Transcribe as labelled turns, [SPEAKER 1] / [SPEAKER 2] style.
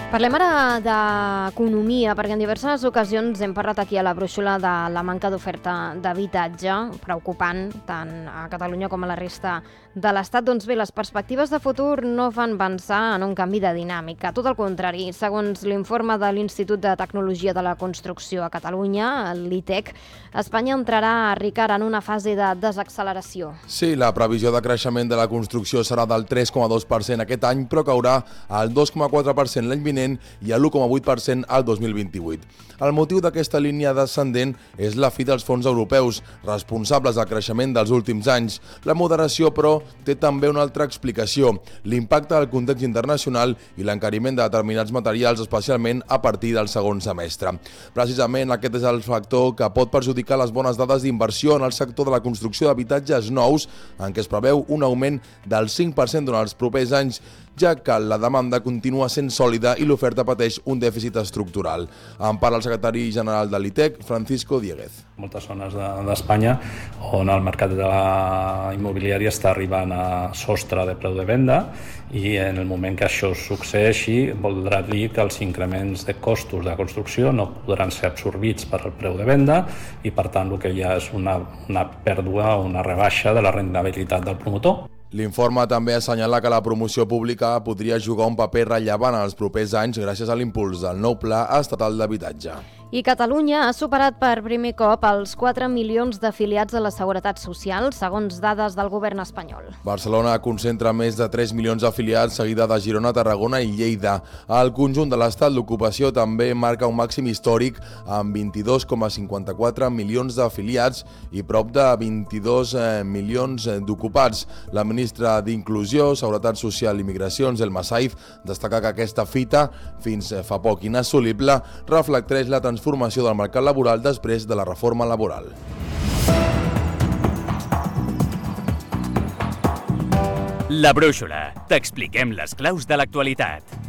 [SPEAKER 1] Parlem ara d'economia, perquè en diverses ocasions hem parlat aquí a la brúixola de la manca d'oferta d'habitatge, preocupant tant a Catalunya com a la resta de l'Estat. Doncs bé, les perspectives de futur no fan pensar en un canvi de dinàmica. Tot el contrari, segons l'informe de l'Institut de Tecnologia de la Construcció a Catalunya, l'ITEC, Espanya entrarà, Ricard, en una fase de desacceleració.
[SPEAKER 2] Sí, la previsió de creixement de la construcció serà del 3,2% aquest any, però caurà al 2,4% l'any vinent i a l'1,8% al 2028. El motiu d'aquesta línia descendent és la fi dels fons europeus, responsables del creixement dels últims anys. La moderació, però, té també una altra explicació: l'impacte del context internacional i l'encariment de determinats materials, especialment a partir del segon semestre. Precisament aquest és el factor que pot perjudicar les bones dades d'inversió en el sector de la construcció d'habitatges nous, en què es preveu un augment del 5% durant els propers anys, ja que la demanda continua sent sòlida i l'oferta pateix un dèficit estructural. En parla el secretari general de l'ITEC, Francisco Dieguez.
[SPEAKER 3] Moltes zones d'Espanya on el mercat de la immobiliària està arribant a sostre de preu de venda, i en el moment que això succeeixi voldrà dir que els increments de costos de construcció no podran ser absorbits per el preu de venda i, per tant, el que hi ha és una pèrdua o una rebaixa de la rendibilitat del promotor.
[SPEAKER 2] L'informe també assenyala que la promoció pública podria jugar un paper rellevant en els propers anys gràcies a l'impuls del nou Pla Estatal d'Habitatge.
[SPEAKER 1] I Catalunya ha superat per primer cop els 4 milions d'afiliats a la Seguretat Social, segons dades del govern espanyol.
[SPEAKER 2] Barcelona concentra més de 3 milions d'afiliats, seguida de Girona, Tarragona i Lleida. Al conjunt de l'Estat, l'ocupació també marca un màxim històric amb 22,54 milions d'afiliats i prop de 22 milions d'ocupats. La ministra d'Inclusió, Seguretat Social i Migracions, Elma Saiz, destaca que aquesta fita, fins fa poc inassolible, reflecteix la transformació del mercat laboral després de la reforma laboral.
[SPEAKER 4] La Brúixola. T'expliquem les claus de l'actualitat.